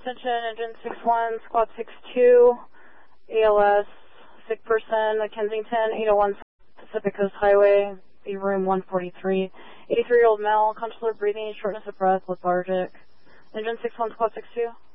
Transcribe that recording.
Attention, engine 61, squad 62, ALS, sick person, Kensington, 801 Pacific Coast Highway, B room 143. 83-year-old male, consular breathing, shortness of breath, lethargic. Engine 61, squad 62.